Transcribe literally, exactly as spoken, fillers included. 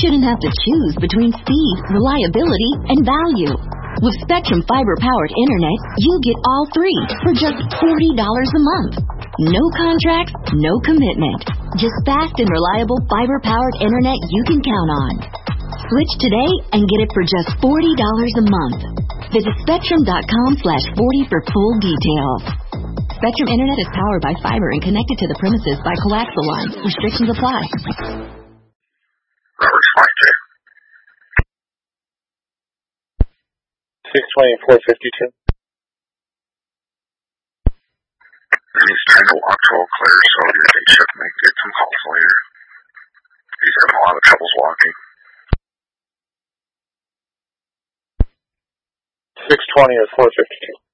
shouldn't have to choose between speed, reliability, and value. With Spectrum fiber-powered internet, you get all three for just forty dollars a month. No contracts, no commitment. Just fast and reliable fiber-powered internet you can count on. Switch today and get it for just forty dollars a month. Visit spectrum.com slash 40 for full details. Spectrum Internet is powered by fiber and connected to the premises by coaxial lines. Restrictions apply. Robert's Mike J. six twenty, four fifty-two. He's trying to walk twelve clear, so you think Chip may get some calls later. He's having a lot of troubles walking. six twenty or four fifty-two.